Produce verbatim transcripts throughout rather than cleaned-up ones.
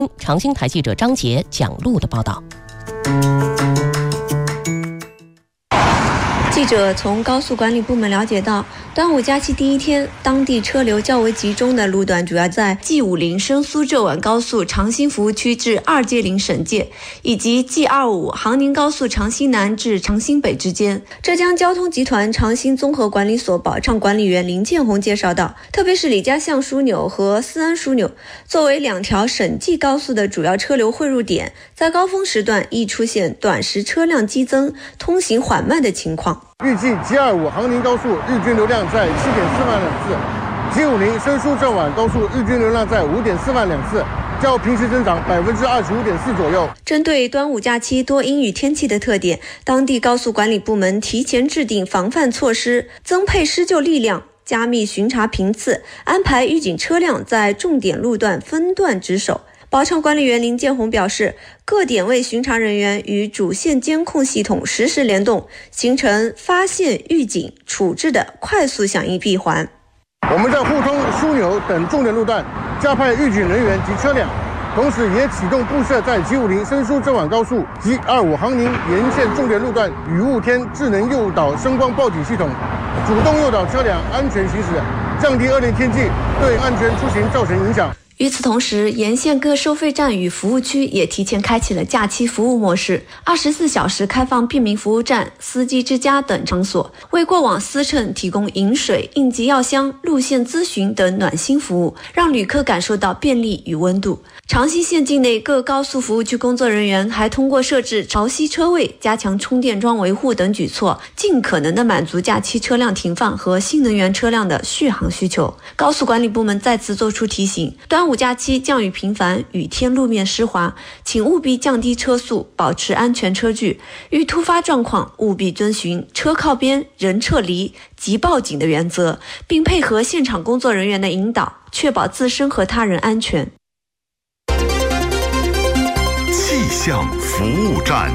长兴台记者张杰讲路的报道。 记者从高速管理部门了解到，端午假期第一天，当地车流较为集中的路段主要在 G 五零 申苏浙皖高速长兴服务区至二街岭省界，以及 G 二五 杭宁高速长兴南至长兴北之间。浙江交通集团长兴综合管理所保畅管理员林建红介绍到，特别是李家巷枢纽和思安枢纽作为两条省际高速的主要车流汇入点，在高峰时段易出现短时车辆激增、通行缓慢的情况。 预计 G 二五 杭宁高速日均流量在 七点四万辆次 ，G 五零 申苏浙皖高速日均流量在 五点四万辆次，较平时增长 百分之二十五点四 左右。 针对端午假期多阴雨天气的特点，当地高速管理部门提前制定防范措施，增配施救力量，加密巡查频次，安排预警车辆在重点路段分段值守。保畅管理员林建红表示，各点位巡查人员与主线监控系统实时联动，形成发现、预警、处置的快速响应闭环。 我们在互通枢纽等重点路段加派预警人员及车辆，同时也启动布设在 G 五零 申苏浙皖高速 G 二五 杭宁沿线重点路段雨雾天智能诱导声光报警系统，主动诱导车辆安全行驶，降低恶劣天气对安全出行造成影响。 与此同时，沿线各收费站与服务区也提前开启了假期服务模式，二十四小时开放便民服务站、司机之家等场所，为过往司乘提供饮水、应急药箱、路线咨询等暖心服务，让旅客感受到便利与温度。长兴县境内各高速服务区工作人员还通过设置潮汐车位、加强充电桩维护等举措，尽可能的满足假期车辆停放和新能源车辆的续航需求。高速管理部门再次作出提醒，端午假期降雨频繁，雨天路面湿滑，请务必降低车速，保持安全车距。遇突发状况，务必遵循车靠边、人撤离、即报警的原则，并配合现场工作人员的引导，确保自身和他人安全。 气象服务站。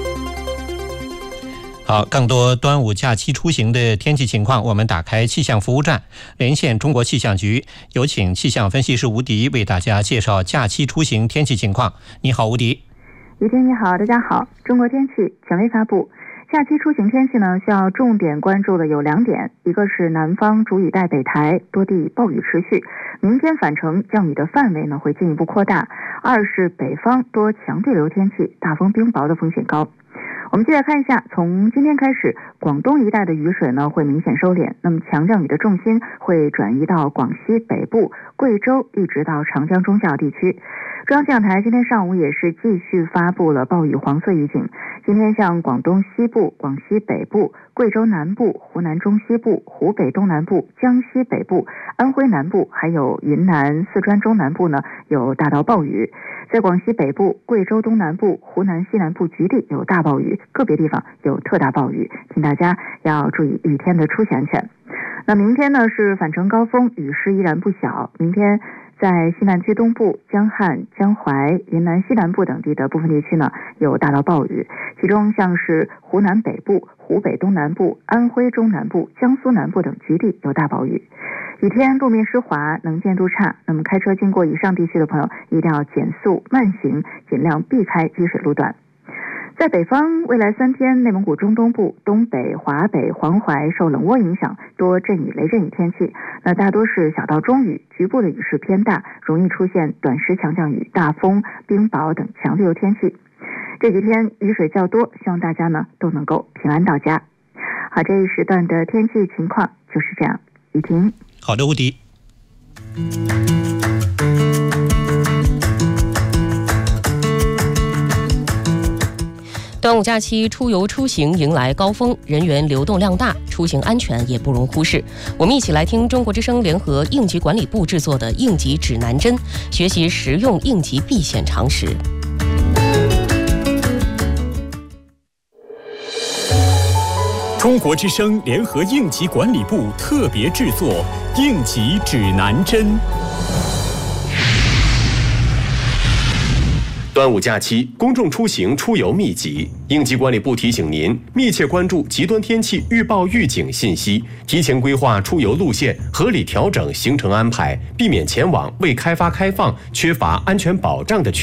好，更多端午假期出行的天气情况，我们打开气象服务站，连线中国气象局，有请气象分析师吴迪为大家介绍假期出行天气情况。你好，吴迪。 于天你好，大家好。中国天气权威发布，假期出行天气呢，需要重点关注的有两点，一个是南方主雨带北抬，多地暴雨持续，明天返程降雨的范围呢会进一步扩大；二是北方多强对流天气，大风冰雹的风险高。我们接着看一下，从今天开始，广东一带的雨水呢会明显收敛，那么强降雨的重心会转移到广西北部、贵州，一直到长江中下地区。中央气象台今天上午也是继续发布了暴雨黄色预警。今天像广东西部、广西北部、贵州南部、湖南中西部、湖北东南部、江西北部、安徽南部，还有云南、四川中南部呢有大到暴雨。在广西北部、贵州东南部、湖南西南部局地有大暴雨，个别地方有特大暴雨，请大家要注意雨天的出行安全。那明天呢是返程高峰，雨势依然不小。明天在西南区东部、江汉、江淮、云南西南部等地的部分地区呢有大到暴雨，其中像是湖南北部、湖北东南部、安徽中南部、江苏南部等局地有大暴雨。雨天路面湿滑，能见度差，那么开车经过以上地区的朋友一定要减速慢行，尽量避开积水路段。在北方，未来三天，内蒙古中东部、东北、华北、黄淮受冷涡影响，多阵雨、雷阵雨天气。那大多是小到中雨，局部的雨势偏大，容易出现短时强降雨、大风、冰雹等强对流天气。这几天雨水较多，希望大家呢都能够平安到家。好，这一时段的天气情况就是这样。雨婷。 好的，吴迪。端午假期出游出行迎来高峰，人员流动量大，出行安全也不容忽视。我们一起来听中国之声联合应急管理部制作的应急指南针，学习实用应急避险常识。 中国之声联合应急管理部特别制作应急指南针。 端午假期，公众出行出游密集，应急管理部提醒您密切关注极端天气预报预警信息，提前规划出游路线，合理调整行程安排，避免前往未开发开放、缺乏安全保障的区域。